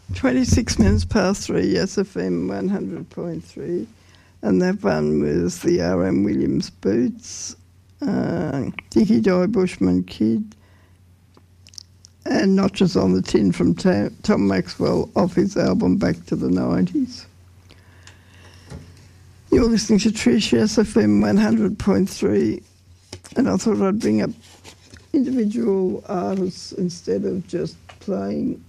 26 minutes past 3, SFM 100.3. And that one was the R.M. Williams Boots, Dickie Dye Bushman Kid, and Notches on the Tin from Tom Maxwell off his album Back to the 90s. You're listening to Trish, SFM 100.3, and I thought I'd bring up individual artists instead of just playing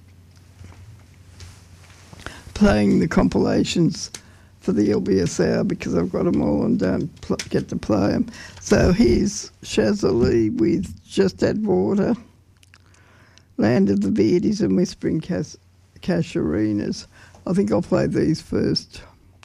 the compilations for the LBS Hour, because I've got them all and don't get to play them. So here's Shazza with Just Add Water, Land of the Beardies and Whispering Casuarinas. I think I'll play these first.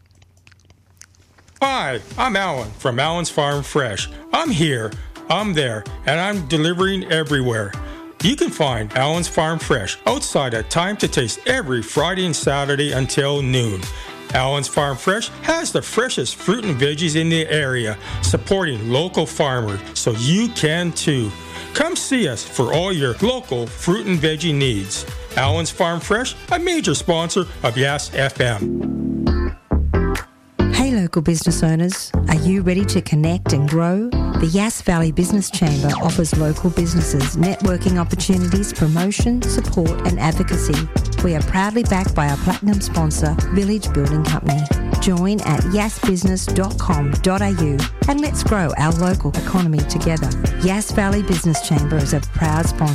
Hi, I'm Alan from Alan's Farm Fresh. I'm here, I'm there, and I'm delivering everywhere. You can find Alan's Farm Fresh outside at Time to Taste every Friday and Saturday until noon. Alan's Farm Fresh has the freshest fruit and veggies in the area, supporting local farmers, so you can too. Come see us for all your local fruit and veggie needs. Alan's Farm Fresh, a major sponsor of Yas FM. Hey local business owners, are you ready to connect and grow? The Yass Valley Business Chamber offers local businesses networking opportunities, promotion, support and advocacy. We are proudly backed by our platinum sponsor, Village Building Company. Join at yassbusiness.com.au and let's grow our local economy together. Yass Valley Business Chamber is a proud sponsor